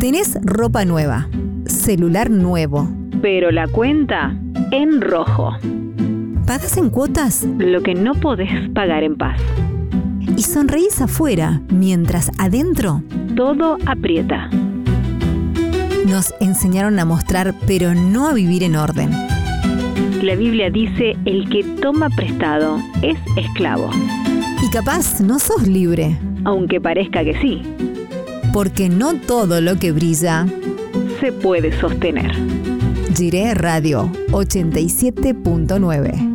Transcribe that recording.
Tenés ropa nueva, celular nuevo, pero la cuenta en rojo. ¿pagás en cuotas? Lo que no podés pagar en paz. Y sonreís afuera, mientras adentro Todo aprieta. nos enseñaron a mostrar, pero no a vivir en orden. La Biblia dice: el que toma prestado es esclavo. Y capaz no sos libre, Aunque parezca que sí, porque no todo lo que brilla. se puede sostener. Jiré Radio 87.9